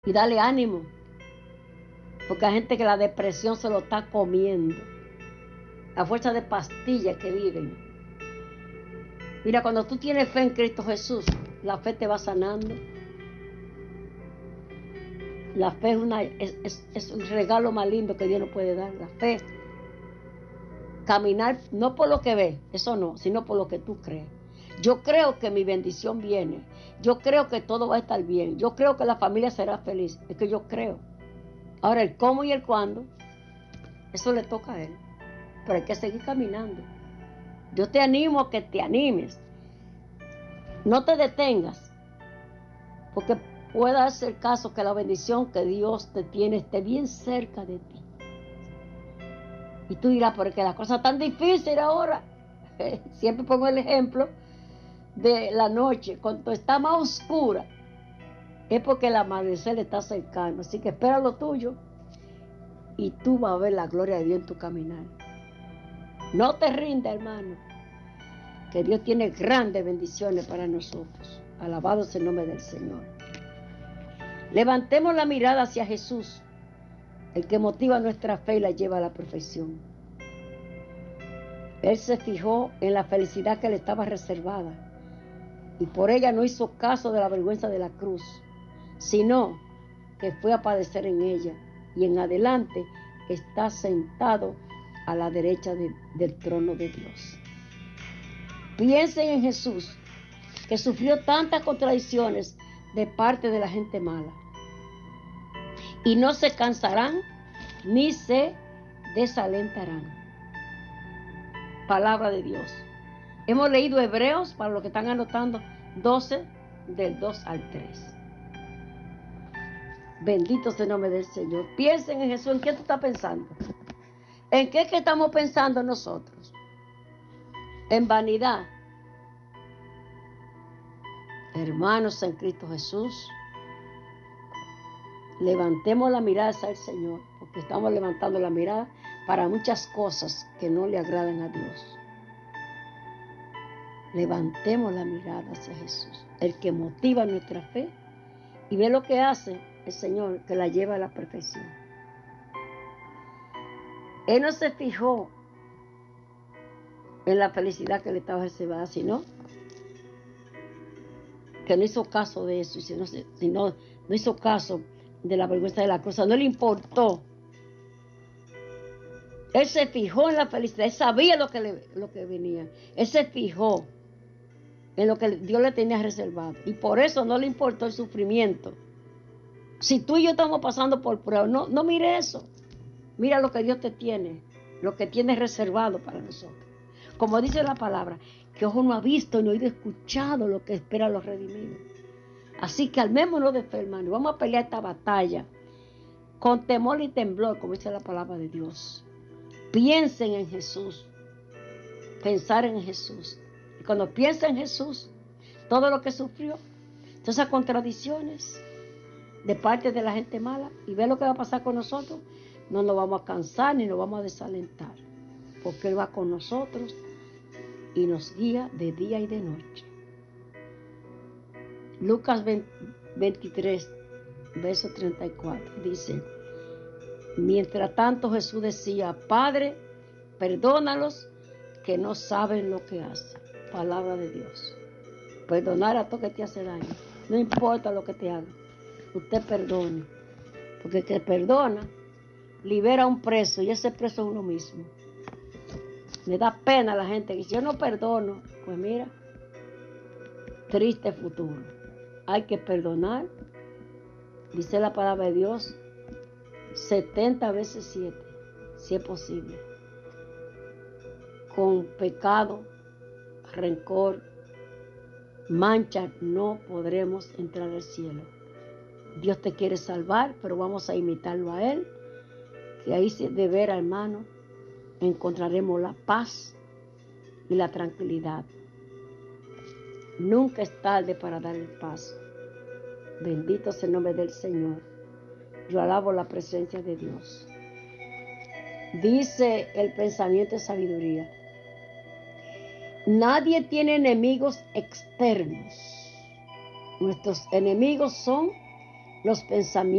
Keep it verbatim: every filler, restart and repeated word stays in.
Y dale ánimo. Porque hay gente que la depresión se lo está comiendo. A fuerza de pastillas que viven. Mira, cuando tú tienes fe en Cristo Jesús, la fe te va sanando. La fe es, una, es, es, es un regalo más lindo que Dios nos puede dar. La fe. Caminar no por lo que ves, eso no, sino por lo que tú crees. Yo creo que mi bendición viene. Yo creo que todo va a estar bien. Yo creo que la familia será feliz. Es que yo creo. Ahora, el cómo y el cuándo, eso le toca a él. Pero hay que seguir caminando. Yo te animo a que te animes. No te detengas. Porque puede ser caso que la bendición que Dios te tiene esté bien cerca de ti. Y tú dirás, porque la cosa es tan difícil ahora. Siempre pongo el ejemplo de la noche, cuando está más oscura, es porque el amanecer está cercano. Así que espera lo tuyo y tú vas a ver la gloria de Dios en tu caminar. No te rindas, hermano, que Dios tiene grandes bendiciones para nosotros. Alabado sea el nombre del Señor. Levantemos la mirada hacia Jesús, el que motiva nuestra fe y la lleva a la perfección. Él se fijó en la felicidad que le estaba reservada y por ella no hizo caso de la vergüenza de la cruz, sino que fue a padecer en ella y en adelante está sentado a la derecha de, del trono de Dios. Piensen en Jesús, que sufrió tantas contradicciones de parte de la gente mala y no se cansarán ni se desalentarán. Palabra de Dios. Hemos leído Hebreos, para los que están anotando, doce, del dos al tres. Bendito sea el nombre del Señor. Piensen en Jesús. ¿En qué tú estás pensando? ¿En qué es que estamos pensando nosotros? En vanidad. Hermanos en Cristo Jesús, levantemos la mirada hacia el Señor, porque estamos levantando la mirada para muchas cosas que no le agradan a Dios. Levantemos la mirada hacia Jesús, el que motiva nuestra fe, y ve lo que hace el Señor, que la lleva a la perfección. Él no se fijó en la felicidad que le estaba reservada, sino que no hizo caso de eso, sino, sino no hizo caso de la vergüenza de la cruz, no le importó. Él se fijó en la felicidad, él sabía lo que, le, lo que venía, él se fijó en lo que Dios le tenía reservado, y por eso no le importó el sufrimiento. Si tú y yo estamos pasando por pruebas, no, no mire eso, mira lo que Dios te tiene, lo que tiene reservado para nosotros. Como dice la palabra, que ojo no ha visto ni oído escuchado lo que espera los redimidos. Así que armémonos de fe, hermano, vamos a pelear esta batalla con temor y temblor, como dice la palabra de Dios. Piensen en Jesús, pensar en Jesús. Y cuando piensa en Jesús, todo lo que sufrió, todas esas contradicciones de parte de la gente mala, y ve lo que va a pasar con nosotros, no nos vamos a cansar ni nos vamos a desalentar, porque Él va con nosotros y nos guía de día y de noche. Lucas veintitrés, verso treinta y cuatro, dice: mientras tanto Jesús decía, Padre, perdónalos, que no saben lo que hacen. Palabra de Dios. Perdonar a todo que te hace daño. No importa lo que te haga. Usted perdone. Porque el que perdona, libera a un preso, y ese preso es uno mismo. Me da pena a la gente que si yo no perdono, pues mira, triste futuro. Hay que perdonar, dice la palabra de Dios, setenta veces siete, si es posible. Con pecado, rencor, mancha, no podremos entrar al cielo. Dios te quiere salvar, pero vamos a imitarlo a Él, que ahí de veras, hermano, encontraremos la paz y la tranquilidad. Nunca es tarde para dar el paso. Bendito sea el nombre del Señor. Yo alabo la presencia de Dios. Dice el pensamiento de sabiduría: nadie tiene enemigos externos. Nuestros enemigos son los pensamientos